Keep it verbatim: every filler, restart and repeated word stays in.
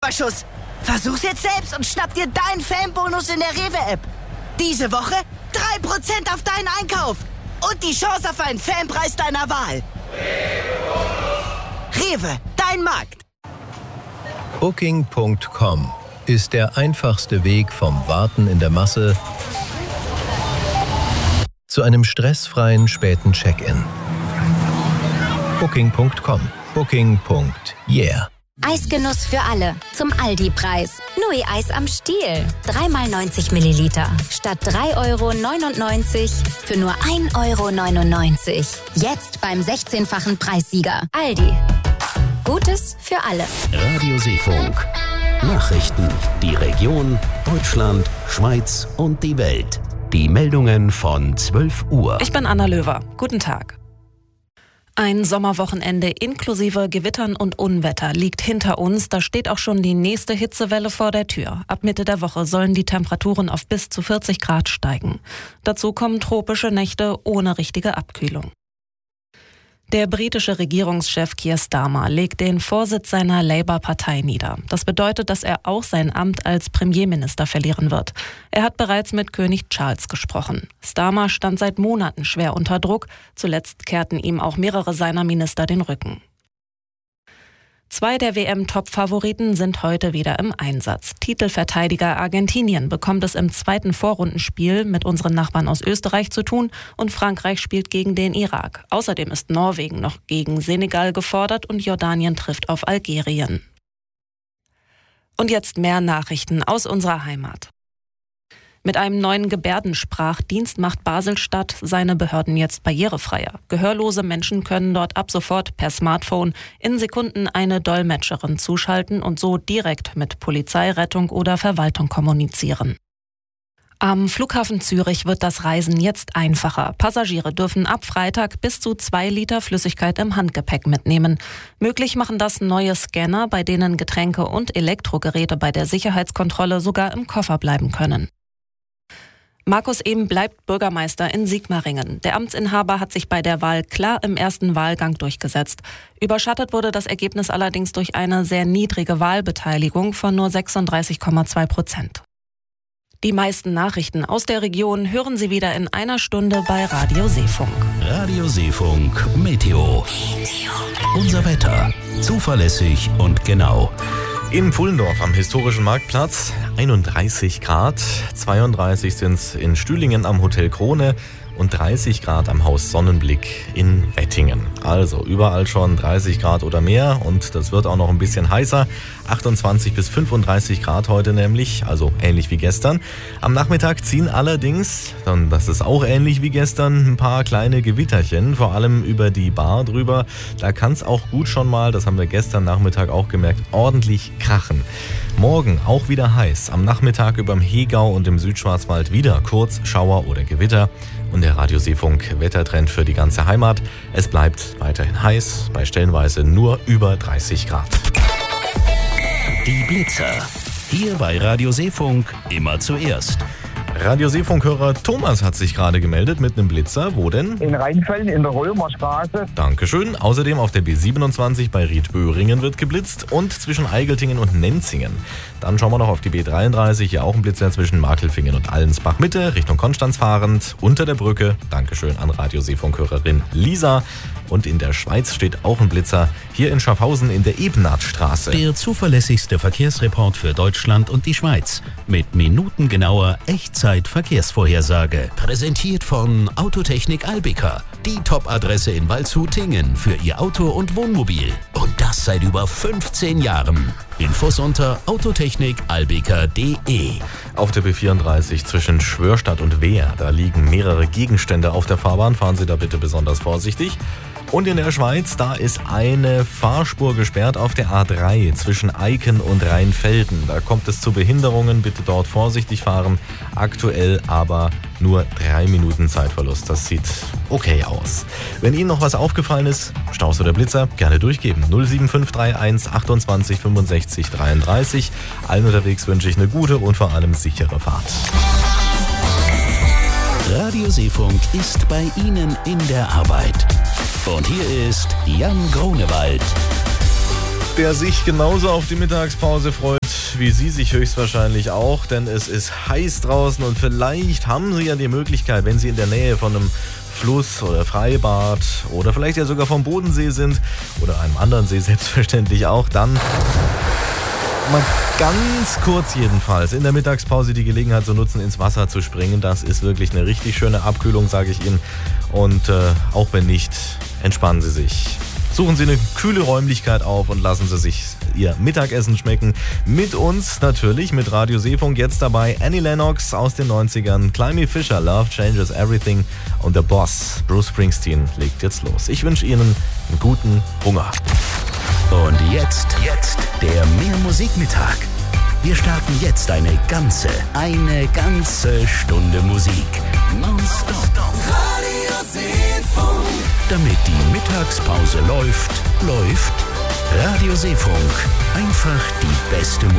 Superschuss. Versuch's jetzt selbst und schnapp dir deinen Fanbonus in der Rewe-App. Diese Woche drei Prozent auf deinen Einkauf. Und die Chance auf einen Fanpreis deiner Wahl. Rewe, dein Markt. Booking Punkt com ist der einfachste Weg vom Warten in der Masse zu einem stressfreien späten Check-in. Booking Punkt com. Booking. Yeah. Eisgenuss für alle. Zum Aldi-Preis. Nui-Eis am Stiel. drei mal neunzig Milliliter. Statt drei Euro neunundneunzig für nur ein Euro neunundneunzig. Jetzt beim sechzehnfachen Preissieger. Aldi. Gutes für alle. Radio Seefunk. Nachrichten. Die Region, Deutschland, Schweiz und die Welt. Die Meldungen von zwölf Uhr. Ich bin Anna Löwer. Guten Tag. Ein Sommerwochenende inklusive Gewittern und Unwetter liegt hinter uns. Da steht auch schon die nächste Hitzewelle vor der Tür. Ab Mitte der Woche sollen die Temperaturen auf bis zu vierzig Grad steigen. Dazu kommen tropische Nächte ohne richtige Abkühlung. Der britische Regierungschef Keir Starmer legt den Vorsitz seiner Labour-Partei nieder. Das bedeutet, dass er auch sein Amt als Premierminister verlieren wird. Er hat bereits mit König Charles gesprochen. Starmer stand seit Monaten schwer unter Druck. Zuletzt kehrten ihm auch mehrere seiner Minister den Rücken. Zwei der W M-Top-Favoriten sind heute wieder im Einsatz. Titelverteidiger Argentinien bekommt es im zweiten Vorrundenspiel mit unseren Nachbarn aus Österreich zu tun und Frankreich spielt gegen den Irak. Außerdem ist Norwegen noch gegen Senegal gefordert und Jordanien trifft auf Algerien. Und jetzt mehr Nachrichten aus unserer Heimat. Mit einem neuen Gebärdensprachdienst macht Basel-Stadt seine Behörden jetzt barrierefreier. Gehörlose Menschen können dort ab sofort per Smartphone in Sekunden eine Dolmetscherin zuschalten und so direkt mit Polizei, Rettung oder Verwaltung kommunizieren. Am Flughafen Zürich wird das Reisen jetzt einfacher. Passagiere dürfen ab Freitag bis zu zwei Liter Flüssigkeit im Handgepäck mitnehmen. Möglich machen das neue Scanner, bei denen Getränke und Elektrogeräte bei der Sicherheitskontrolle sogar im Koffer bleiben können. Markus Ehm bleibt Bürgermeister in Sigmaringen. Der Amtsinhaber hat sich bei der Wahl klar im ersten Wahlgang durchgesetzt. Überschattet wurde das Ergebnis allerdings durch eine sehr niedrige Wahlbeteiligung von nur sechsunddreißig Komma zwei Prozent. Die meisten Nachrichten aus der Region hören Sie wieder in einer Stunde bei Radio Seefunk. Radio Seefunk Meteo. Unser Wetter. Zuverlässig und genau. In Pfullendorf am historischen Marktplatz einunddreißig Grad, zweiunddreißig sind es in Stühlingen am Hotel Krone und dreißig Grad am Haus Sonnenblick in Wettingen. Also überall schon dreißig Grad oder mehr und das wird auch noch ein bisschen heißer. achtundzwanzig bis fünfunddreißig Grad heute nämlich, also ähnlich wie gestern. Am Nachmittag ziehen allerdings, dann das ist auch ähnlich wie gestern, ein paar kleine Gewitterchen, vor allem über die Bar drüber. Da kann es auch gut schon mal, das haben wir gestern Nachmittag auch gemerkt, ordentlich krachen. Morgen auch wieder heiß, am Nachmittag überm Hegau und im Südschwarzwald wieder kurz Schauer oder Gewitter. Und der Radio Seefunk Wettertrend für die ganze Heimat. Es bleibt weiterhin heiß, bei stellenweise nur über dreißig Grad. Die Blitzer. Hier bei Radio Seefunk immer zuerst. Radio Seefunk-Hörer Thomas hat sich gerade gemeldet mit einem Blitzer. Wo denn? In Rheinfelden in der Römerstraße. Dankeschön. Außerdem auf der B siebenundzwanzig bei Riedböhringen wird geblitzt und zwischen Eigeltingen und Nenzingen. Dann schauen wir noch auf die B dreiunddreißig. Hier auch ein Blitzer zwischen Markelfingen und Allensbach-Mitte, Richtung Konstanz fahrend, unter der Brücke. Dankeschön an Radio Seefunk-Hörerin Lisa. Und in der Schweiz steht auch ein Blitzer, hier in Schaffhausen in der Ebenardstraße. Der zuverlässigste Verkehrsreport für Deutschland und die Schweiz. Mit minutengenauer Echtzeit-Verkehrsvorhersage. Präsentiert von Autotechnik Albika. Die Top-Adresse in Waldshut-Tingen für Ihr Auto und Wohnmobil. Und das seit über fünfzehn Jahren. Infos unter autotechnik albika punkt de. Auf der B vierunddreißig zwischen Schwörstadt und Wehr, da liegen mehrere Gegenstände auf der Fahrbahn. Fahren Sie da bitte besonders vorsichtig. Und in der Schweiz, da ist eine Fahrspur gesperrt auf der A drei zwischen Eiken und Rheinfelden. Da kommt es zu Behinderungen, bitte dort vorsichtig fahren. Aktuell aber nur drei Minuten Zeitverlust. Das sieht okay aus. Wenn Ihnen noch was aufgefallen ist, Staus oder Blitzer, gerne durchgeben. null sieben fünf drei eins achtundzwanzig fünfundsechzig dreiunddreißig. Allen unterwegs wünsche ich eine gute und vor allem sichere Fahrt. Radio Seefunk ist bei Ihnen in der Arbeit. Und hier ist Jan Grunewald. Der sich genauso auf die Mittagspause freut wie Sie sich höchstwahrscheinlich auch, denn es ist heiß draußen und vielleicht haben Sie ja die Möglichkeit, wenn Sie in der Nähe von einem Fluss oder Freibad oder vielleicht ja sogar vom Bodensee sind oder einem anderen See selbstverständlich auch, dann mal ganz kurz jedenfalls in der Mittagspause die Gelegenheit zu nutzen, ins Wasser zu springen. Das ist wirklich eine richtig schöne Abkühlung, sage ich Ihnen. Und äh, auch wenn nicht, entspannen Sie sich. Suchen Sie eine kühle Räumlichkeit auf und lassen Sie sich Ihr Mittagessen schmecken. Mit uns natürlich, mit Radio Seefunk, jetzt dabei Annie Lennox aus den neunzigern, Climby Fisher, Love Changes Everything und der Boss, Bruce Springsteen, legt jetzt los. Ich wünsche Ihnen einen guten Hunger. Und jetzt, jetzt der Mehr-Musik-Mittag. Wir starten jetzt eine ganze, eine ganze Stunde Musik. Nonstop. Radio Seefunk. Damit die Mittagspause läuft, läuft Radio Seefunk. Einfach die beste Musik.